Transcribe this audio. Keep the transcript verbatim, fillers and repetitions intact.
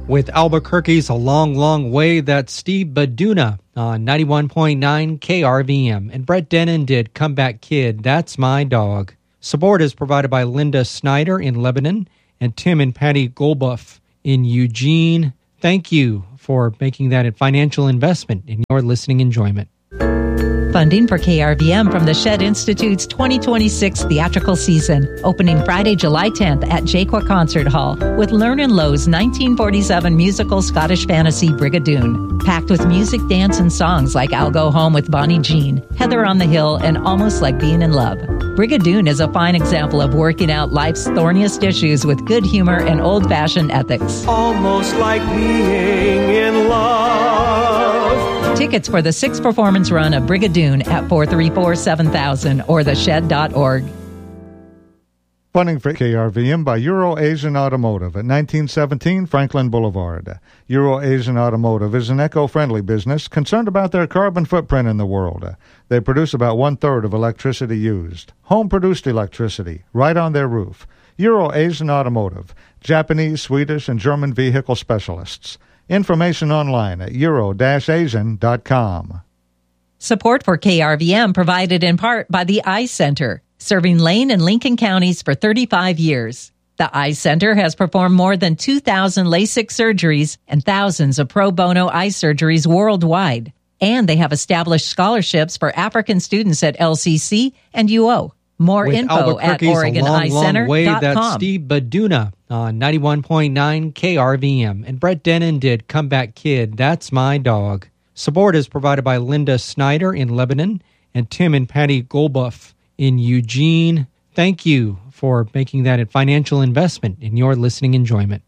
With Albuquerque's A Long, Long Way, that's Steve Baduna on ninety-one point nine K R V M. And Brett Dennen did Comeback Kid, That's My Dog. Support is provided by Linda Snyder in Lebanon and Tim and Patty Golbuff in Eugene. Thank you for making that a financial investment in your listening enjoyment. Funding for K R V M from the Shedd Institute's twenty twenty-six theatrical season, opening Friday, July tenth at Jaqua Concert Hall with Lernan Lowe's nineteen forty-seven musical Scottish fantasy Brigadoon. Packed with music, dance, and songs like I'll Go Home with Bonnie Jean, Heather on the Hill, and Almost Like Being in Love. Brigadoon is a fine example of working out life's thorniest issues with good humor and old-fashioned ethics. Almost like being in love. Tickets for the sixth performance run of Brigadoon at four three four, seven thousand or the shed dot org. Funding for K R V M by Euro-Asian Automotive at nineteen seventeen Franklin Boulevard. Euro-Asian Automotive is an eco-friendly business concerned about their carbon footprint in the world. They produce about one-third of electricity used. Home-produced electricity, right on their roof. Euro-Asian Automotive, Japanese, Swedish, and German vehicle specialists. Information online at euro dash asian dot com. Support for K R V M provided in part by the Eye Center, serving Lane and Lincoln counties for thirty-five years. The Eye Center has performed more than two thousand LASIK surgeries and thousands of pro bono eye surgeries worldwide. And they have established scholarships for African students at L C C and U O. More With info at Oregon Eye Center dot com. Way, that's Steve Baduna on ninety-one point nine K R V M. And Brett Dennen did Comeback Kid, That's My Dog. Support is provided by Linda Snyder in Lebanon and Tim and Patty Golbuff in Eugene. Thank you for making that a financial investment in your listening enjoyment.